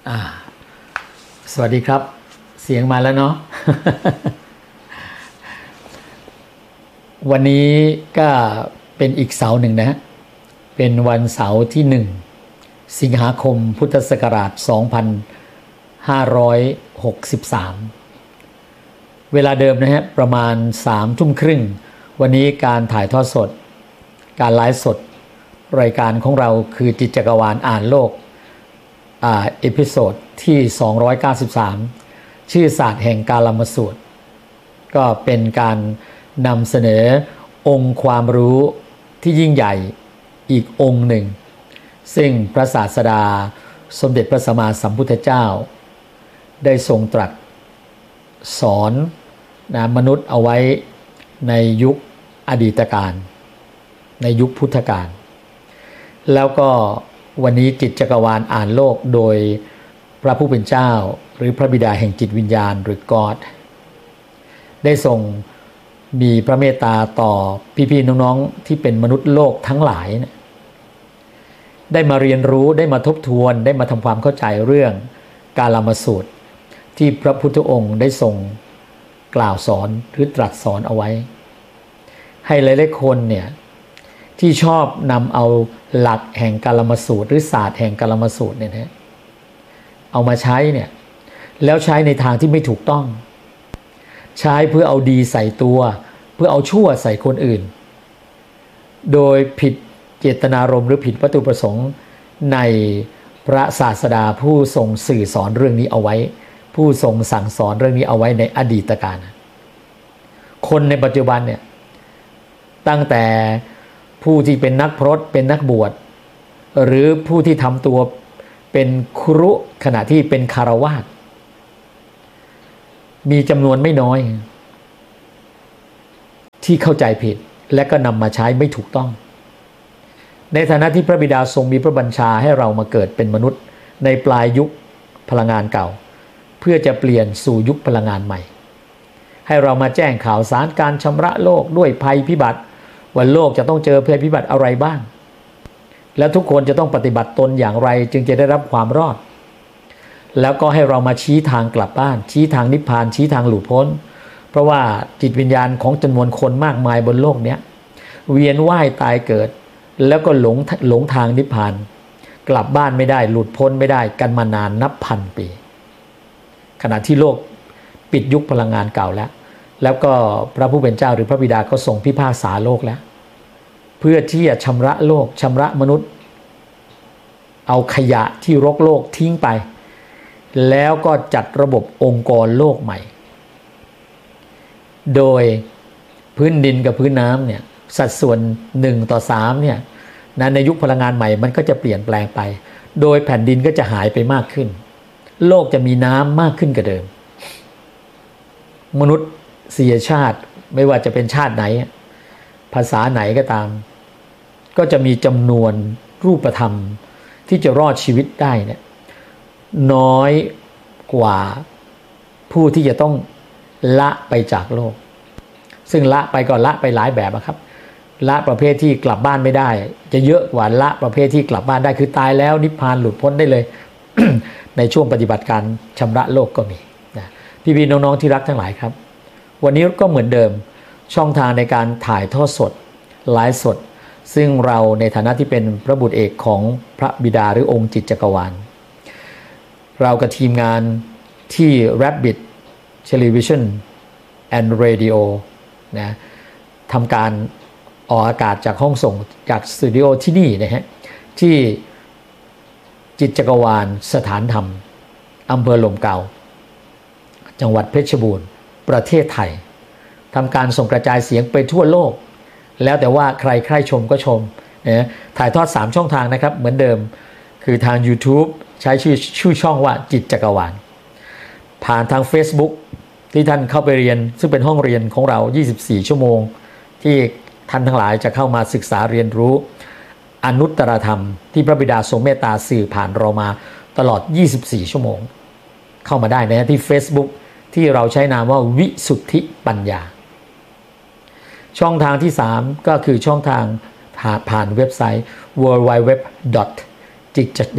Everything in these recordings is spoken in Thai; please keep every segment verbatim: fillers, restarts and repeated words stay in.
อ่าสวัสดีครับเสียงมาแล้วเนาะ วันนี้ก็เป็นอีกเสาร์หนึ่งนะฮะเป็นวันเสาร์ที่หนึ่งสิงหาคมพุทธศักราชสองพันห้าร้อยหกสิบสามเวลาเดิมนะฮะประมาณสามทุ่มครึ่งวันนี้การถ่ายทอดสดการไลฟ์สดรายการของเราคือจิตจักรวาลอ่านโลกอ่าเอพิโซดที่สองร้อยเก้าสิบสามชื่อศาสตร์แห่งกาลามสูตรก็เป็นการนำเสนอองค์ความรู้ที่ยิ่งใหญ่อีกองค์หนึ่งซึ่งพระศาสดาสมเด็จพระสัมมาสัมพุทธเจ้าได้ทรงตรัสสอนนะมนุษย์เอาไว้ในยุคอดีตการในยุคพุทธกาลแล้วก็วันนี้จิตจักรวาลอ่านโลกโดยพระผู้เป็นเจ้าหรือพระบิดาแห่งจิตวิญญาณหรือ God ได้ทรงมีพระเมตตาต่อพี่ๆน้องๆที่เป็นมนุษย์โลกทั้งหลายนะได้มาเรียนรู้ได้มาทบทวนได้มาทำความเข้าใจเรื่องกาลามสูตรที่พระพุทธองค์ได้ทรงกล่าวสอนหรือตรัสสอนเอาไว้ให้หลายๆคนเนี่ยที่ชอบนำเอาหลักแห่งกาลามสูตรหรือศาสตร์แห่งกาลามสูตรเนี่ยนะเอามาใช้เนี่ยแล้วใช้ในทางที่ไม่ถูกต้องใช้เพื่อเอาดีใส่ตัวเพื่อเอาชั่วใส่คนอื่นโดยผิดเจตนารมณ์หรือผิดวัตถุประสงค์ในพระศาสดาผู้ทรงสื่อสอนเรื่องนี้เอาไว้ผู้ทรงสั่งสอนเรื่องนี้เอาไว้ในอดีตกาลคนในปัจจุบันเนี่ยตั้งแต่ผู้ที่เป็นนักพรตเป็นนักบวชหรือผู้ที่ทำตัวเป็นครุขณะที่เป็นคฤหัสถ์มีจำนวนไม่น้อยที่เข้าใจผิดและก็นำมาใช้ไม่ถูกต้องในฐานะที่พระบิดาทรงมีพระบัญชาให้เรามาเกิดเป็นมนุษย์ในปลายยุคพลังงานเก่าเพื่อจะเปลี่ยนสู่ยุคพลังงานใหม่ให้เรามาแจ้งข่าวสารการชำระโลกด้วยภัยพิบัติว่าโลกจะต้องเจอภัยพิบัติอะไรบ้างและทุกคนจะต้องปฏิบัติตนอย่างไรจึงจะได้รับความรอดแล้วก็ให้เรามาชี้ทางกลับบ้านชี้ทางนิพพานชี้ทางหลุดพ้นเพราะว่าจิตวิญญาณของจำนวนคนมากมายบนโลกเนี้ยเวียนว่ายตายเกิดแล้วก็หลงหลงทางนิพพานกลับบ้านไม่ได้หลุดพ้นไม่ได้กันมานานนับพันปีขณะที่โลกปิดยุคพลังงานเก่าแล้วแล้วก็พระผู้เป็นเจ้าหรือพระบิดาก็ทรงพิพากษาโลกแล้วเพื่อที่จะชำระโลกชำระมนุษย์เอาขยะที่รกโลกทิ้งไปแล้วก็จัดระบบองค์กรโลกใหม่โดยพื้นดินกับพื้นน้ำเนี่ยสัดส่วนหนึ่งต่อสามเนี่ยในยุคพลังงานใหม่มันก็จะเปลี่ยนแปลงไปโดยแผ่นดินก็จะหายไปมากขึ้นโลกจะมีน้ำมากขึ้นกว่าเดิมมนุษย์เสียชาติไม่ว่าจะเป็นชาติไหนภาษาไหนก็ตามก็จะมีจำนวนรูปธรรมที่จะรอดชีวิตได้เนี่ยน้อยกว่าผู้ที่จะต้องละไปจากโลกซึ่งละไปก็ละไปหลายแบบครับละประเภทที่กลับบ้านไม่ได้จะเยอะกว่าละประเภทที่กลับบ้านได้คือตายแล้วนิพพานหลุดพ้นได้เลย ในช่วงปฏิบัติการชำระโลกก็มีนะพี่ๆน้องๆที่รักทั้งหลายครับวันนี้ก็เหมือนเดิมช่องทางในการถ่ายทอดสดไลฟ์สดซึ่งเราในฐานะที่เป็นพระบุตรเอกของพระบิดาหรือองค์จิตจักรวาลเรากับทีมงานที่ Rabbit Television and Radio นะทำการออกอากาศจากห้องส่งจากสตูดิโอที่นี่นะฮะที่จิตจักรวาลสถานธรรมอำเภอหล่มเก่าจังหวัดเพชรบูรณ์ประเทศไทยทำการส่งกระจายเสียงไปทั่วโลกแล้วแต่ว่าใครใครชมก็ชมนะถ่ายทอดสามช่องทางนะครับเหมือนเดิมคือทาง YouTube ใช้ชื่อชื่อช่องว่าจิตจักรวาลผ่านทาง Facebook ที่ท่านเข้าไปเรียนซึ่งเป็นห้องเรียนของเรายี่สิบสี่ชั่วโมงที่ท่านทั้งหลายจะเข้ามาศึกษาเรียนรู้อนุตตรธรรมที่พระบิดาทรงเมตตาสื่อผ่านเรามาตลอดยี่สิบสี่ชั่วโมงเข้ามาได้นะที่ Facebook ที่เราใช้นามว่าวิสุทธิปัญญาช่องทางที่สามก็คือช่องทางผ่านเว็บไซต์ ดับเบิลยู ดับเบิลยู ดับเบิลยู ดอท จิต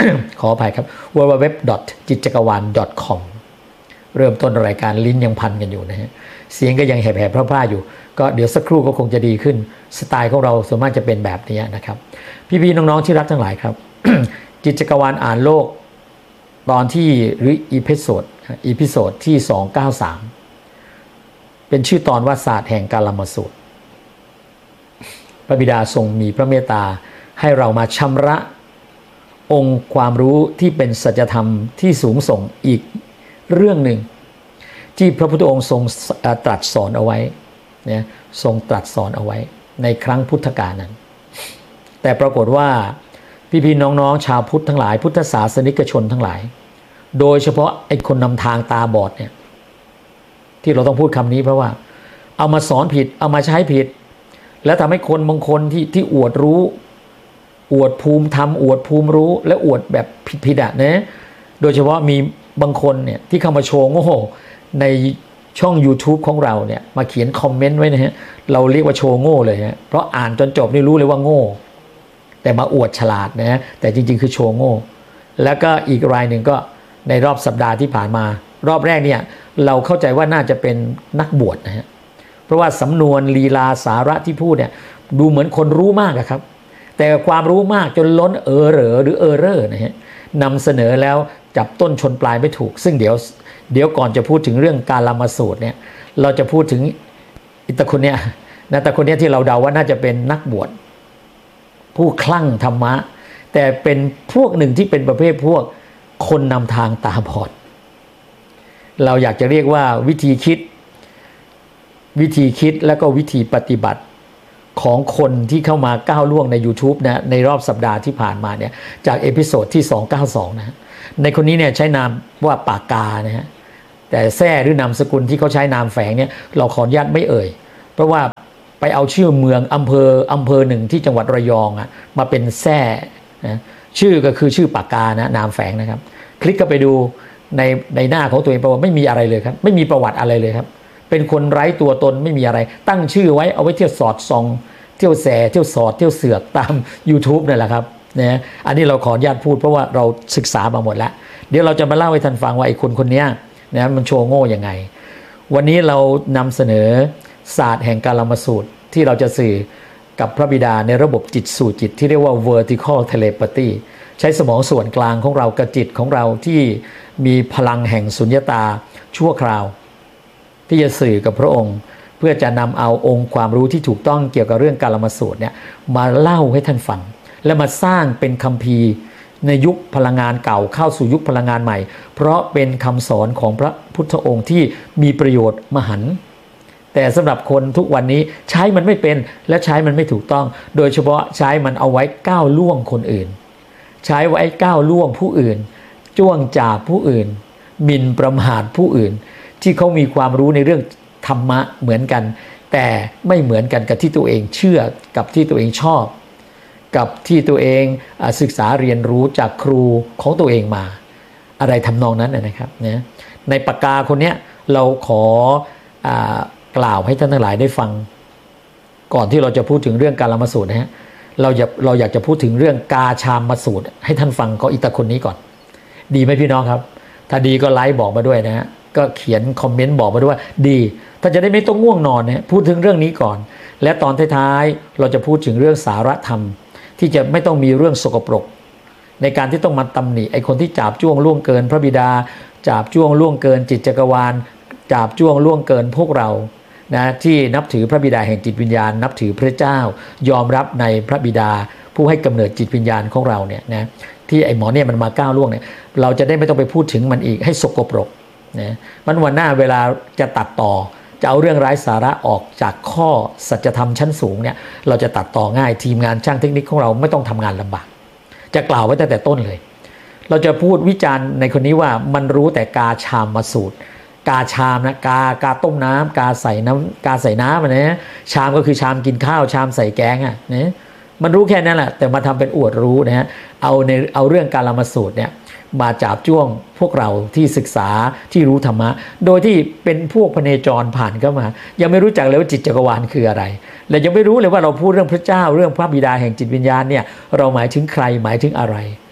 ขออภัยครับ ดับเบิลยู ดับเบิลยู ดับเบิลยู ดอท จิตจักรวาล ดอท คอม เริ่มต้นรายการลิ้นยังพันกันอยู่นะฮะเสียงก็ยังแหบๆพร่าๆอยู่ก็เดี๋ยวสักครู่ก็คงจะดีขึ้นสไตล์ของเราส่วนมากจะเป็นแบบนี้นะครับพี่ๆน้องๆที่รักทั้งหลายครับ จิตจักรวาลอ่านโลกตอนที่หรืออีพิโซดอีพิโซดที่สองร้อยเก้าสิบสามเป็นชื่อตอนว่าศาสตร์แห่งกาลามสูตรพระบิดาทรงมีพระเมตตาให้เรามาชำระองค์ความรู้ที่เป็นสัจธรรมที่สูงส่งอีกเรื่องหนึ่งที่พระพุทธองค์ทรงตรัสสอนเอาไว้เนี่ยทรงตรัสสอนเอาไว้ในครั้งพุทธกาลนั้นแต่ปรากฏว่าพี่ๆน้องๆชาวพุทธทั้งหลายพุทธศาสนิกชนทั้งหลายโดยเฉพาะไอ้คนนำทางตาบอดเนี่ยที่เราต้องพูดคำนี้เพราะว่าเอามาสอนผิดเอามาใช้ผิดแล้วทำให้คนบางคนที่ที่อวดรู้อวดภูมิธรรมอวดภูมิรู้และอวดแบบผิดๆอ่ะนะโดยเฉพาะมีบางคนเนี่ยที่เข้ามาโชว์โง่ในช่อง YouTube ของเราเนี่ยมาเขียนคอมเมนต์ไว้นะฮะเราเรียกว่าโชว์โง่เลยฮะเพราะอ่านจนจบนี่รู้เลยว่าโง่แต่มาอวดฉลาดนะฮะแต่จริงๆคือโชว์โง่แล้วก็อีกรายหนึ่งก็ในรอบสัปดาห์ที่ผ่านมารอบแรกเนี่ยเราเข้าใจว่าน่าจะเป็นนักบวชนะฮะเพราะว่าสำนวนลีลาสาระที่พูดเนี่ยดูเหมือนคนรู้มากอะครับแต่ความรู้มากจนล้นเออเหรอหรือเออเรอนะฮะนำเสนอแล้วจับต้นชนปลายไม่ถูกซึ่งเดี๋ยวเดี๋ยวก่อนจะพูดถึงเรื่องกาลามสูตรเนี่ยเราจะพูดถึงอิตาคนเนี่ยนะแต่คนนี้ที่เราเดาว่าน่าจะเป็นนักบวชผู้คลั่งธรรมะแต่เป็นพวกหนึ่งที่เป็นประเภทพวกคนนำทางตาบอดเราอยากจะเรียกว่าวิธีคิดวิธีคิดแล้วก็วิธีปฏิบัติของคนที่เข้ามาก้าวล่วงใน YouTube นะในรอบสัปดาห์ที่ผ่านมาเนี่ยจากเอพิโซดที่สองร้อยเก้าสิบสองนะในคนนี้เนี่ยใช้นามว่าปากกานะฮะแต่แท้หรือนามสกุลที่เขาใช้นามแฝงเนี่ยเราขออนุญาตไม่เอ่ยเพราะว่าไปเอาชื่อเมืองอำเภออำเภอหนึ่งที่จังหวัดระยองอ่ะมาเป็นแท้นะชื่อก็คือชื่อปากกานะนามแฝงนะครับคลิกเข้าไปดูในในหน้าของตัวเองปรากฏไม่มีอะไรเลยครับไม่มีประวัติอะไรเลยครับเป็นคนไร้ตัวตนไม่มีอะไรตั้งชื่อไว้เอาไว้เที่ยวสอดส่องเที่ยวแสเที่ยวสอดเที่ยวเสือกตาม YouTube นั่นแหละครับนะอันนี้เราขออนุญาตพูดเพราะว่าเราศึกษามาหมดแล้วเดี๋ยวเราจะมาเล่าให้ท่านฟังว่าไอ้คนคนนี้นะมันโชว์โง่ยังไงวันนี้เรานำเสนอศาสตร์แห่งกาลามสูตรที่เราจะสื่อกับพระบิดาในระบบจิตสู่จิตที่เรียกว่า vertical telepathy ใช้สมองส่วนกลางของเรากับจิตของเราที่มีพลังแห่งสุญญตาชั่วคราวที่จะสื่อกับพระองค์เพื่อจะนำเอาองค์ความรู้ที่ถูกต้องเกี่ยวกับเรื่องกาลามสูตรเนี่ยมาเล่าให้ท่านฟังและมาสร้างเป็นคัมภีร์ในยุคพลังงานเก่าเข้าสู่ยุคพลังงานใหม่เพราะเป็นคำสอนของพระพุทธองค์ที่มีประโยชน์มหันต์แต่สำหรับคนทุกวันนี้ใช้มันไม่เป็นและใช้มันไม่ถูกต้องโดยเฉพาะใช้มันเอาไว้ก้าวล่วงคนอื่นใช้ไว้ก้าวล่วงผู้อื่นจ้วงจาบผู้อื่นหมิ่นประมาทผู้อื่นที่เขามีความรู้ในเรื่องธรรมะเหมือนกันแต่ไม่เหมือนกันกับที่ตัวเองเชื่อกับที่ตัวเองชอบกับที่ตัวเองศึกษาเรียนรู้จากครูของตัวเองมาอะไรทำนองนั้นนะครับนะในปากกาคนนี้เราขอกล่าวให้ท่านทั้งหลายได้ฟังก่อนที่เราจะพูดถึงเรื่องกาลามสูตรนะฮะเราอยากเราอยากจะพูดถึงเรื่องกาชามมสูตรให้ท่านฟังก็อิตาคนนี้ก่อนดีไหมพี่น้องครับถ้าดีก็ไลค์บอกมาด้วยนะฮะก็เขียนคอมเมนต์บอกมาด้วยว่าดีถ้าจะได้ไม่ต้องง่วงนอนนะพูดถึงเรื่องนี้ก่อนและตอนท้ายๆเราจะพูดถึงเรื่องสารธรรมที่จะไม่ต้องมีเรื่องสกปรกในการที่ต้องมาตำหนิไอ้คนที่จาบจ้วงล่วงเกินพระบิดาจาบจ้วงล่วงเกินจิตจักรวาลจาบจ้วงล่วงเกินพวกเรานะที่นับถือพระบิดาแห่งจิตวิญญาณนับถือพระเจ้ายอมรับในพระบิดาผู้ให้กำเนิดจิตวิญญาณของเราเนี่ยนะที่ไอ้หมอเนี่ยมันมาก้าวล่วงเนี่ยเราจะได้ไม่ต้องไปพูดถึงมันอีกให้สกปรกนะมันวันหน้าเวลาจะตัดต่อจะเอาเรื่องไร้สาระออกจากข้อสัจธรรมชั้นสูงเนี่ยเราจะตัดต่อง่ายทีมงานช่างเทคนิคของเราไม่ต้องทำงานลำบากจะกล่าวไว้ตั้งแต่ต้นเลยเราจะพูดวิจารณ์ในคนนี้ว่ามันรู้แต่กาชามมาสูตรกาชามนะกากาต้มน้ำกาใส่น้ำกาใส่น้ำนะชามก็คือชามกินข้าวชามใส่แกงอ่ะนะมันรู้แค่นั้นแหละแต่มาทำเป็นอวดรู้นะฮะเอาในเอาเรื่องกาลามสูตรเนี่ยมาจับจ้วงพวกเราที่ศึกษาที่รู้ธรรมะโดยที่เป็นพวกพเนจรผ่านเข้ามายังไม่รู้จักเลยว่าจิตจักรวาลคืออะไรและยังไม่รู้เลยว่าเราพูดเรื่องพระเจ้าเรื่องพระบิดาแห่งจิตวิญญาณเนี่ยเราหมายถึงใครหมายถึงอะไร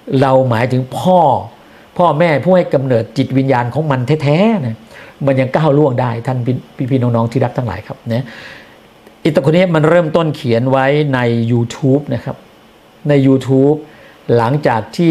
เราหมายถึงพ่อพ่อแม่ผู้ให้กำเนิดจิตวิญญาณของมันแท้ๆนะมันยังก้าวล่วงได้ท่านพี่ๆน้องๆที่รักทั้งหลายครับนะอิตาคนนี้มันเริ่มต้นเขียนไว้ใน YouTube นะครับใน YouTube หลังจากที่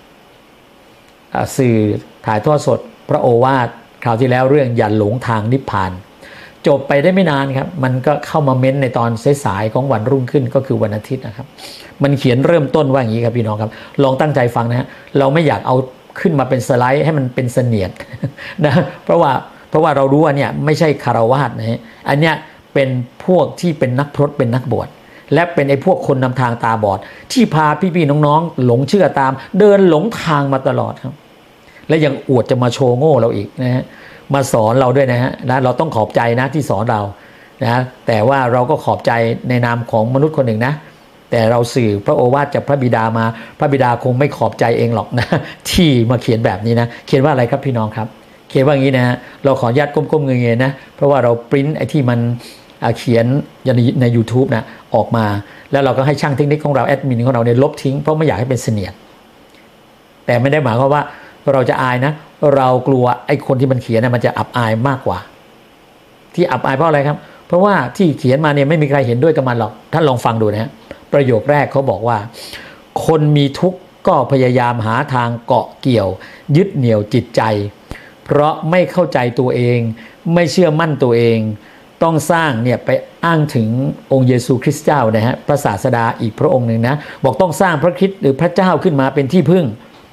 สื่อถ่ายทอดสดพระโอวาทคราวที่แล้วเรื่องอย่าหลงทางนิพพานจบไปได้ไม่นานครับมันก็เข้ามาเม้นในตอนสายๆของวันรุ่งขึ้นก็คือวันอาทิตย์นะครับมันเขียนเริ่มต้นว่าอย่างนี้ครับพี่น้องครับลองตั้งใจฟังนะฮะเราไม่อยากเอาขึ้นมาเป็นสไลด์ให้มันเป็นเสนียดนะเพราะว่าเพราะว่าเรารู้ว่าเนี่ยไม่ใช่คารวาสนะฮะอันเนี้ยเป็นพวกที่เป็นนักพรตเป็นนักบวชและเป็นไอ้พวกคนนำทางตาบอดที่พาพี่ๆน้องๆหลงเชื่อตามเดินหลงทางมาตลอดครับและยังอวดจะมาโชว์โง่เราอีกนะฮะมาสอนเราด้วยนะฮะนะเราต้องขอบใจนะที่สอนเรานะแต่ว่าเราก็ขอบใจในนามของมนุษย์คนหนึ่งนะแต่เราสื่อพระโอวาทจากพระบิดามาพระบิดาคงไม่ขอบใจเองหรอกนะที่มาเขียนแบบนี้นะเขียนว่าอะไรครับพี่น้องครับเขียนว่าอย่างนี้นะฮะเราขออนุญาตก้มๆเงยๆนะเพราะว่าเราปริ้นไอ้ที่มันเขียนใน YouTube นะออกมาแล้วเราก็ให้ช่างเทคนิคของเราแอดมินของเราเนี่ยลบทิ้งเพราะไม่อยากให้เป็นเสนียดแต่ไม่ได้หมายความว่าเราจะอายนะเรากลัวไอ้คนที่มันเขียนนะมันจะอับอายมากกว่าที่อับอายเพราะอะไรครับเพราะว่าที่เขียนมาเนี่ยไม่มีใครเห็นด้วยกับมันหรอกท่านลองฟังดูนะฮะประโยคแรกเขาบอกว่าคนมีทุกข์ก็พยายามหาทางเกาะเกี่ยวยึดเหนี่ยวจิตใจเพราะไม่เข้าใจตัวเองไม่เชื่อมั่นตัวเองต้องสร้างเนี่ยไปอ้างถึงองค์เยซูคริสต์เจ้านะฮะพระศาสดาอีกพระองค์หนึ่งนะบอกต้องสร้างพระคริสต์หรือพระเจ้าขึ้นมาเป็นที่พึ่ง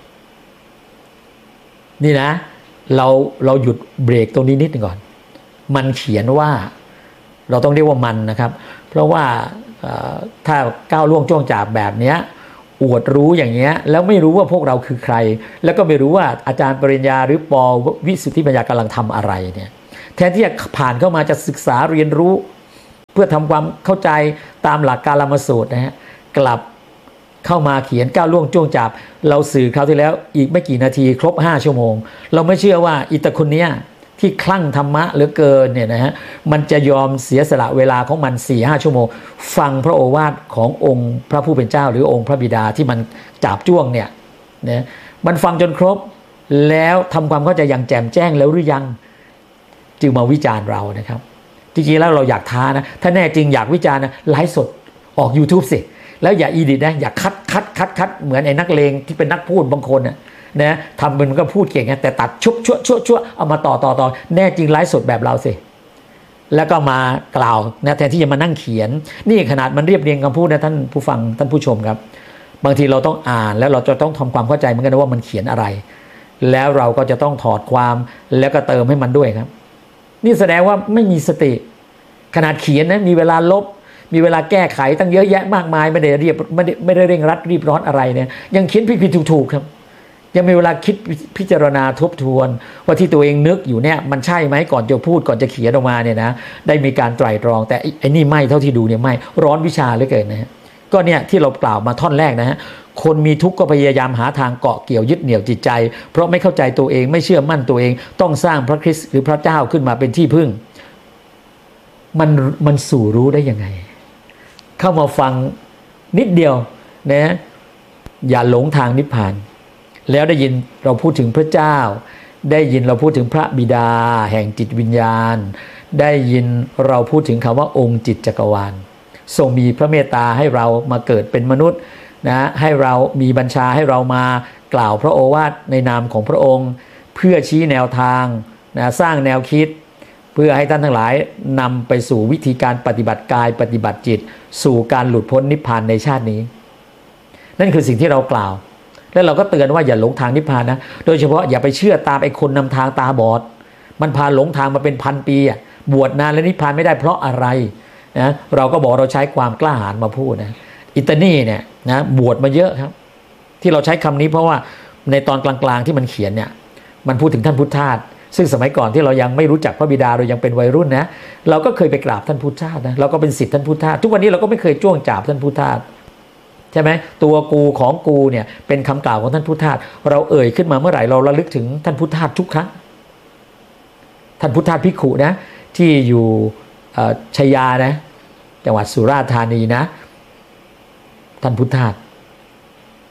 นี่นะเราเราหยุดเบรกตรงนี้นิดนึงก่อนมันเขียนว่าเราต้องเรียกว่ามันนะครับเพราะว่าถ้าก้าวล่วงจ้วงจาบแบบนี้อวดรู้อย่างเงี้ยแล้วไม่รู้ว่าพวกเราคือใครแล้วก็ไม่รู้ว่าอาจารย์ปริญญาหรือปอวิสุทธิปัญญากำลังทำอะไรเนี่ยแทนที่จะผ่านเข้ามาจะศึกษาเรียนรู้เพื่อทำความเข้าใจตามหลักกาลามสูตรนะฮะกลับเข้ามาเขียนก้าวล่วงจ้วงจับเราสื่อคราวที่แล้วอีกไม่กี่นาทีครบห้าชั่วโมงเราไม่เชื่อว่าอิตาคนเนี้ยที่คลั่งธรรมะเหลือเกินเนี่ยนะฮะมันจะยอมเสียสละเวลาของมัน สี่ห้า ชั่วโมงฟังพระโอวาทขององค์พระผู้เป็นเจ้าหรือองค์พระบิดาที่มันจับจ้วงเนี่ยนะมันฟังจนครบแล้วทำความเข้าใจอย่างแจ่มแจ้งแล้วหรือยังจึงมาวิจารณ์เรานะครับจริงๆแล้วเราอยากท้านะถ้าแน่จริงอยากวิจารณ์นะไลฟ์สดออก YouTube สิแล้วอย่าอีดิทนะอย่าคัดคัดคัดคัดเหมือนไอ้นักเลงที่เป็นนักพูดบางคนนะนะทำมันก็พูดเก่งนะแต่ตัดชุบชั่วชั่วชั่วเอามาต่อต่อต่อแน่จริงไลฟ์สดแบบเราสิแล้วก็มากล่าวนะแทนที่จะมานั่งเขียนนี่ขนาดมันเรียบเรียงคำพูดนะท่านผู้ฟังท่านผู้ชมครับบางทีเราต้องอ่านแล้วเราจะต้องทำความเข้าใจเหมือนกันนะว่ามันเขียนอะไรแล้วเราก็จะต้องถอดความแล้วก็เติมให้มันด้วยครับนี่แสดงว่าไม่มีสติขนาดเขียนนะมีเวลาลบมีเวลาแก้ไขตั้งเยอะแยะมากมายไม่ได้เรียบไม่ได้ไม่ได้เร่งรัดรีบร้อนอะไรเนี่ยยังเขียนผิดๆถูกๆครับยังมีเวลาคิดพิจารณาทบทวนว่าที่ตัวเองนึกอยู่เนี่ยมันใช่ไหมก่อนจะพูดก่อนจะเขียนออกมาเนี่ยนะได้มีการไตร่ตรองแต่ไอ้นี่ไม่เท่าที่ดูเนี่ยไม่ร้อนวิชาเหลือเกินนะฮะก็เนี่ยที่เรากล่าวมาท่อนแรกนะฮะคนมีทุกข์ก็พยายามหาทางเกาะเกี่ยวยึดเหนี่ยวจิตใจเพราะไม่เข้าใจตัวเองไม่เชื่อมั่นตัวเองต้องสร้างพระคริสต์หรือพระเจ้าขึ้นมาเป็นที่พึ่งมันมันสู่รู้ได้ยังไงเข้ามาฟังนิดเดียวนะอย่าหลงทางนิพพานแล้วได้ยินเราพูดถึงพระเจ้าได้ยินเราพูดถึงพระบิดาแห่งจิตวิญญาณได้ยินเราพูดถึงคำว่าองค์จิตจักรวาลทรงมีพระเมตตาให้เรามาเกิดเป็นมนุษย์นะให้เรามีบัญชาให้เรามากล่าวพระโอวาทในนามของพระองค์เพื่อชี้แนวทางนะสร้างแนวคิดเพื่อให้ท่านทั้งหลายนำไปสู่วิธีการปฏิบัติกายปฏิบัติจิตสู่การหลุดพ้นนิพพานในชาตินี้นั่นคือสิ่งที่เรากล่าวแล้วเราก็เตือนว่าอย่าหลงทางนิพพานนะโดยเฉพาะอย่าไปเชื่อตามไอ้คนนำทางตาบอดมันพาหลงทางมาเป็นพันปีอ่ะบวชนานแล้วนิพพานไม่ได้เพราะอะไรนะเราก็บอกเราใช้ความกล้าหาญมาพูดนะอิตาลีเนี่ยนะบวชมาเยอะครับที่เราใช้คำนี้เพราะว่าในตอนกลางๆที่มันเขียนเนี่ยมันพูดถึงท่านพุทธทาสซึ่งสมัยก่อนที่เรายังไม่รู้จักพระบิดาเรายังเป็นวัยรุ่นนะเราก็เคยไปกราบท่านพุทธทาสนะเราก็เป็นศิษย์ท่านพุทธทาสทุกวันนี้เราก็ไม่เคยจ้วงจาบท่านพุทธทาสใช่ไหมตัวกูของกูเนี่ยเป็นคำกล่าวของท่านพุทธทาสเราเอ่ยขึ้นมาเมื่อไหร่เราระลึกถึงท่านพุทธทาสทุกครั้งท่านพุทธทาสภิกขุนะที่อยู่ชัยยานะจังหวัดสุราษฎร์ธานีนะท่านพุทธทาส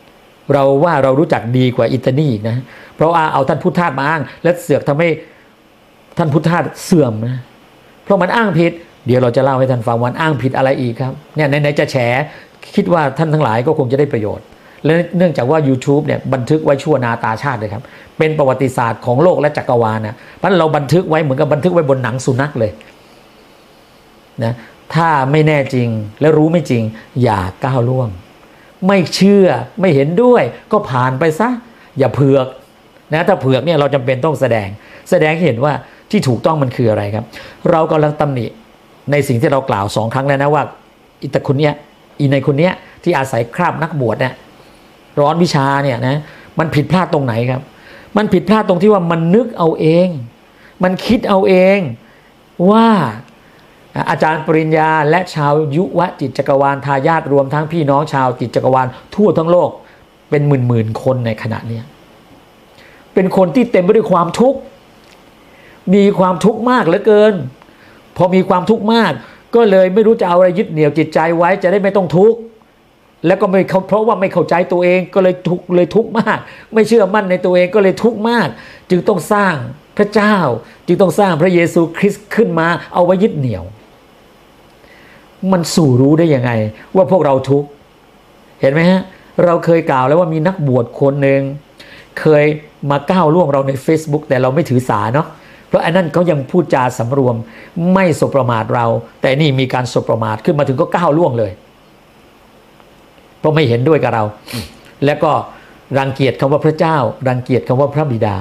เราว่าเรารู้จักดีกว่าอิตาลีอีกนะเพราะว่าเอาท่านพุทธทาสมาอ้างและเสือกทำให้ท่านพุทธทาสเสื่อมนะเพราะมันอ้างผิดเดี๋ยวเราจะเล่าให้ท่านฟังวันอ้างผิดอะไรอีกครับเนี่ยไหนๆจะแฉคิดว่าท่านทั้งหลายก็คงจะได้ประโยชน์และเนื่องจากว่า YouTube เนี่ยบันทึกไว้ชั่วนาตาชาติเลยครับเป็นประวัติศาสตร์ของโลกและจักรวาลนะเพราะเราบันทึกไว้เหมือนกับบันทึกไว้บนหนังสุนัขเลยนะถ้าไม่แน่จริงและรู้ไม่จริงอย่าก้าวล่วงไม่เชื่อไม่เห็นด้วยก็ผ่านไปซะอย่าเผือกนะถ้าเผือกเนี่ยเราจำเป็นต้องแสดงแสดงให้เห็นว่าที่ถูกต้องมันคืออะไรครับเรากำลังตำหนิในสิ่งที่เรากล่าวสองครั้งแล้วนะว่าอิตาคนเนี้ยอีในคนเนี้ยที่อาศัยคราบนักบวชเนี่ยร้อนวิชาเนี่ยนะมันผิดพลาดตรงไหนครับมันผิดพลาดตรงที่ว่ามันนึกเอาเองมันคิดเอาเองว่าอาจารย์ปริญญาและชาวยุวจิตจักรวาลทายาทรวมทั้งพี่น้องชาวจิตจักรวาลทั่วทั้งโลกเป็นหมื่นๆคนในขณะนี้เป็นคนที่เต็มไปด้วยความทุกข์มีความทุกข์มากเหลือเกินพอมีความทุกข์มากก็เลยไม่รู้จะเอาอะไรยึดเหนี่ยวจิตใจไว้จะได้ไม่ต้องทุกข์แล้วก็ไม่เพราะว่าไม่เข้าใจตัวเองก็เลยทุกข์เลยทุกข์มากไม่เชื่อมั่นในตัวเองก็เลยทุกข์มากจึงต้องสร้างพระเจ้าจึงต้องสร้างพระเยซูคริสต์ขึ้นมาเอาไว้ยึดเหนี่ยวมันสู่รู้ได้ยังไงว่าพวกเราทุกข์เห็นไหมฮะเราเคยกล่าวแล้วว่ามีนักบวชคนหนึ่งเคยมาก้าวล่วงเราใน Facebook แต่เราไม่ถือสาเนาะเพราะอันนั้นเขายังพูดจาสำรวมไม่สบประมาทเราแต่นี่มีการสบประมาทขึ้นมาถึงก็ก้าวล่วงเลยเพราะไม่เห็นด้วยกับเราแล้วก็รังเกียจคำว่าพระเจ้ารังเกียจคำว่าพระบิดา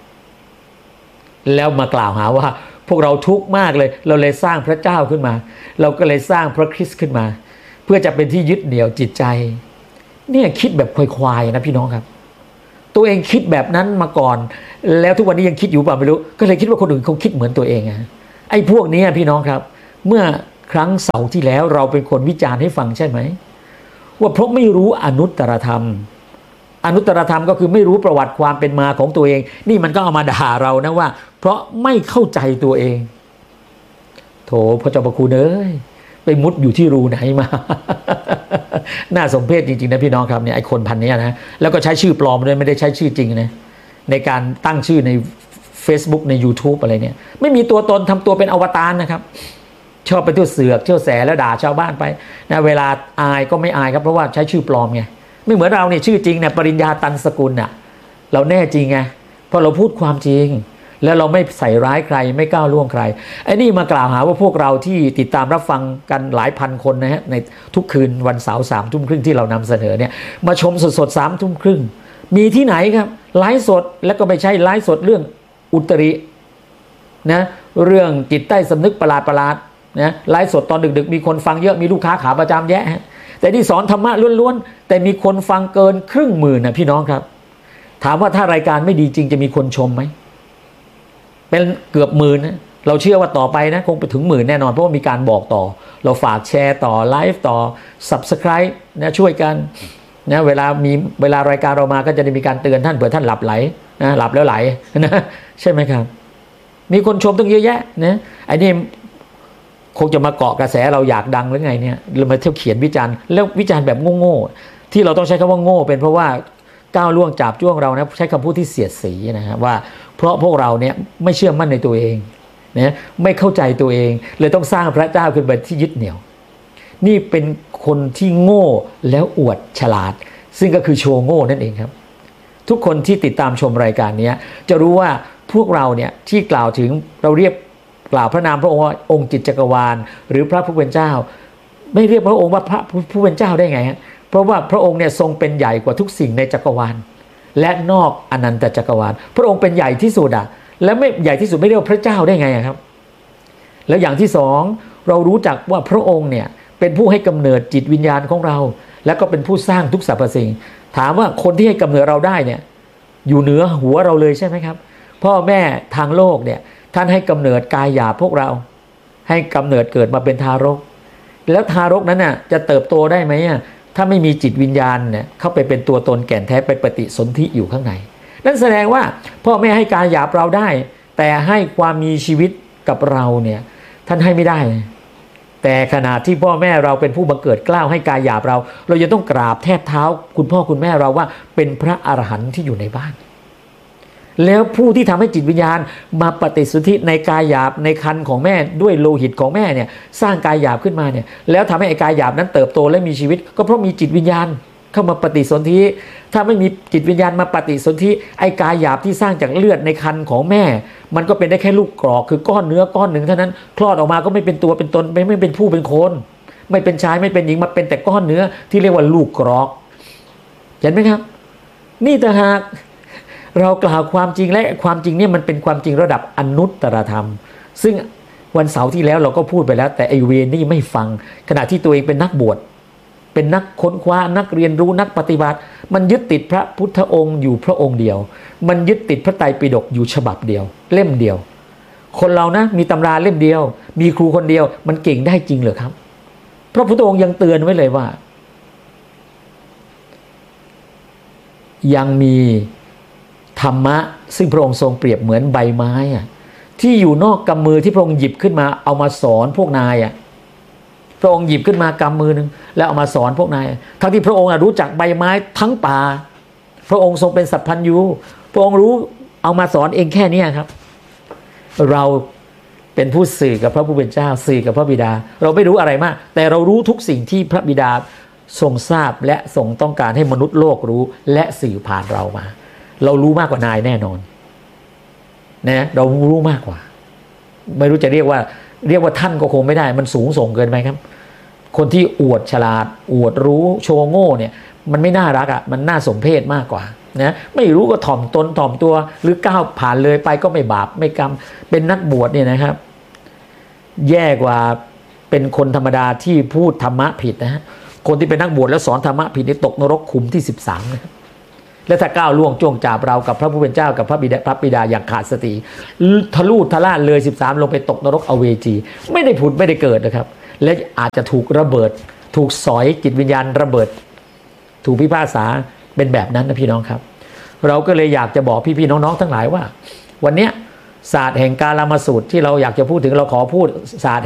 แล้วมากล่าวหาว่าพวกเราทุกข์มากเลยเราเลยสร้างพระเจ้าขึ้นมาเราก็เลยสร้างพระคริสต์ขึ้นมาเพื่อจะเป็นที่ยึดเหนี่ยวจิตใจเนี่ยคิดแบบควายๆนะพี่น้องครับตัวเองคิดแบบนั้นมาก่อนแล้วทุกวันนี้ยังคิดอยู่เปล่าไม่รู้ก็เลยคิดว่าคนอื่นคงคิดเหมือนตัวเองอะไอ้พวกนี้พี่น้องครับเมื่อครั้งเสาร์ที่แล้วเราเป็นคนวิจารณ์ให้ฟังใช่ไหมว่าเพราะไม่รู้อนุตตรธรรมอนุตตรธรรมก็คือไม่รู้ประวัติความเป็นมาของตัวเองนี่มันก็เอามาด่าเรานะว่าเพราะไม่เข้าใจตัวเองโถพระเจ้าพระคุณเอ้ยไปมุดอยู่ที่รูไหนมา น่าสมเพชจริงๆนะพี่น้องครับเนี่ยไอ้คนพันนี้นะแล้วก็ใช้ชื่อปลอมด้วยไม่ได้ใช้ชื่อจริงนะในการตั้งชื่อใน Facebook ใน YouTube อะไรเนี่ยไม่มีตัวตนทำตัวเป็นอวตารนะครับชอบไปทั่วเสือกเที่ยวแสแล้วด่าชาวบ้านไปนะเวลาอายก็ไม่อายครับเพราะว่าใช้ชื่อปลอมไงไม่เหมือนเราเนี่ยชื่อจริงเนี่ยปริญญาตันสกุลน่ะเราแน่จริงไงเพราะเราพูดความจริงแล้วเราไม่ใส่ร้ายใครไม่ก้าวล่วงใครไอ้นี่มากล่าวหาว่าพวกเราที่ติดตามรับฟังกันหลายพันคนนะฮะในทุกคืนวันเสาร์สามทุ่มครึ่งที่เรานำเสนอเนี่ยมาชมสดๆสามทุ่มครึ่งมีที่ไหนครับไลฟ์สดแล้วก็ไม่ใช่ไลฟ์สดเรื่องอุตรินะเรื่องจิตใต้สำนึกประหลาดประหลาดนะไลฟ์สดตอนดึกๆมีคนฟังเยอะมีลูกค้าขาประจำแยะแต่ที่สอนธรรมะล้วนๆแต่มีคนฟังเกินครึ่งหมื่นนะพี่น้องครับถามว่าถ้ารายการไม่ดีจริงจะมีคนชมไหมเป็นเกือบหมื่นนะเราเชื่อว่าต่อไปนะคงไปถึงหมื่นแน่นอนเพราะว่ามีการบอกต่อเราฝากแชร์ต่อไลฟ์ต่อ Subscribe นะช่วยกันนะเวลามีเวลารายการเรามาก็จะได้มีการเตือนท่านเผื่อท่านหลับไหลนะหลับแล้วไหลนะใช่ไหมครับมีคนชมตั้งเยอะแยะนะไอ้นี่คงจะมาเกาะกระแสเราอยากดังหรือไงเนี่ยเรามาเที่ยวเขียนวิจารณ์แล้ววิจารณ์แบบโง่ๆที่เราต้องใช้คำว่าโง่เป็นเพราะว่าก้าวล่วงจับจ้วงเรานะใช้คำพูดที่เสียดสีนะครับว่าเพราะพวกเราเนี่ยไม่เชื่อมั่นในตัวเองนะไม่เข้าใจตัวเองเลยต้องสร้างพระเจ้าขึ้นมาที่ยึดเหนี่ยวนี่เป็นคนที่โง่แล้วอวดฉลาดซึ่งก็คือโชว์โง่นั่นเองครับทุกคนที่ติดตามชมรายการนี้จะรู้ว่าพวกเราเนี่ยที่กล่าวถึงเราเรียกกล่าวพระนามพระองค์ว่าองค์จิตจักรวาลหรือพระผู้เป็นเจ้าไม่เรียกพระองค์ว่าพระผู้เป็นเจ้าได้ไงฮะเพราะว่าพระองค์เนี่ยทรงเป็นใหญ่กว่าทุกสิ่งในจักรวาลและนอกอนันตจักรวาลพระองค์เป็นใหญ่ที่สุดอ่ะและไม่ใหญ่ที่สุดไม่เรียกว่าพระเจ้าได้ไงครับแล้วอย่างที่สองเรารู้จักว่าพระองค์เนี่ยเป็นผู้ให้กำเนิดจิตวิญญาณของเราแล้วก็เป็นผู้สร้างทุกสรรพสิ่งถามว่าคนที่ให้กำเนิดเราได้เนี่ยอยู่เหนือหัวเราเลยใช่ไหมครับพ่อแม่ทางโลกเนี่ยท่านให้กำเนิดกายหยาบพวกเราให้กำเนิดเกิดมาเป็นทารกแล้วทารกนั้นน่ะจะเติบโตได้ไหมอ่ะถ้าไม่มีจิตวิญญาณเนี่ยเข้าไปเป็นตัวตนแก่นแท้ไปปฏิสนธิอยู่ข้างในนั่นแสดงว่าพ่อแม่ให้กายหยาบเราได้แต่ให้ความมีชีวิตกับเราเนี่ยท่านให้ไม่ได้แต่ขณะที่พ่อแม่เราเป็นผู้บังเกิดเกล้าให้กายหยาบเราเราจะต้องกราบแทบเท้าคุณพ่อคุณแม่เราว่าเป็นพระอรหันต์ที่อยู่ในบ้านแล้วผู้ที่ทำให้จิตวิญญาณมาปฏิสนธิในกายหยาบในครรภ์ของแม่ด้วยโลหิตของแม่เนี่ยสร้างกายหยาบขึ้นมาเนี่ยแล้วทำให้ไอ้กายหยาบนั้นเติบโตและมีชีวิตก็เพราะมีจิตวิญญาณเข้ามาปฏิสนธิถ้าไม่มีจิตวิญญาณมาปฏิสนธิไอ้กายหยาบที่สร้างจากเลือดในครรภ์ของแม่มันก็เป็นได้แค่ลูกกรอกคือก้อนเนื้อก้อนหนึ่งเท่านั้นคลอดออกมาก็ไม่เป็นตัวเป็นตนไม่ไม่เป็นผู้เป็นคนไม่เป็นชายไม่เป็นหญิงมาเป็นแต่ก้อนเนื้อที่เรียกว่าลูกกรอกเห็นไหมครับนี่ต่างหากเรากล่าวความจริงและความจริงเนี่ยมันเป็นความจริงระดับอนุตตรธรรมซึ่งวันเสาร์ที่แล้วเราก็พูดไปแล้วแต่ไอเวรนี่ไม่ฟังขณะที่ตัวเองเป็นนักบวชเป็นนักค้นคว้านักเรียนรู้นักปฏิบัติมันยึดติดพระพุทธองค์อยู่พระองค์เดียวมันยึดติดพระไตรปิฎกอยู่ฉบับเดียวเล่มเดียวคนเรานะมีตำราเล่มเดียวมีครูคนเดียวมันเก่งได้จริงเหรอครับพระพุทธองค์ยังเตือนไว้เลยว่ายังมีธรรมะซึ่งพระองค์ทรงเปรียบเหมือนใบไม้อะที่อยู่นอกกำมือที่พระองค์หยิบขึ้นมาเอามาสอนพวกนายอะพระองค์หยิบขึ้นมากำมือนึงแล้วเอามาสอนพวกนายทั้งที่พระองค์รู้จักใบไม้ทั้งป่าพระองค์ทรงเป็นสัพพัญญูพระองค์รู้เอามาสอนเองแค่นี้ครับเราเป็นผู้สื่อกับพระผู้เป็นเจ้าสื่อกับพระบิดาเราไม่รู้อะไรมากแต่เรารู้ทุกสิ่งที่พระบิดาทรงทราบและทรงต้องการให้มนุษย์โลกรู้และสื่อผ่านเรามาเรารู้มากกว่านายแน่นอนนะเรารู้มากกว่าไม่รู้จะเรียกว่าเรียกว่าท่านก็คงไม่ได้มันสูงส่งเกินไปครับคนที่อวดฉลาดอวดรู้โชว์โง่เนี่ยมันไม่น่ารักอ่ะมันน่าสมเพชมากกว่านะไม่รู้ก็ถ่อมตนถ่อมตัวหรือก้าวผ่านเลยไปก็ไม่บาปไม่กรรมเป็นนักบวชเนี่ยนะครับแย่กว่าเป็นคนธรรมดาที่พูดธรรมะผิดนะฮะคนที่เป็นนักบวชแล้วสอนธรรมะผิดนี่ตกนรกขุมที่สิบสามนะครับและถ้าก้าวล่วงจ้วงจับเรากับพระผู้เป็นเจ้ากับพระบิดาพระบิดาอย่างขาดสติทะลุทะล่านเลยสิบสามลงไปตกนรกอเวจีไม่ได้ผุดไม่ได้เกิดนะครับและอาจจะถูกระเบิดถูกสอยจิตวิญญาณระเบิดถูกพิพากษาเป็นแบบนั้นนะพี่น้องครับเราก็เลยอยากจะบอกพี่ๆน้องๆทั้งหลายว่าวันนี้ศาสตร์แห่งกาลามสูตรที่เราอยากจะพูดถึงเราขอพูดศาสตร์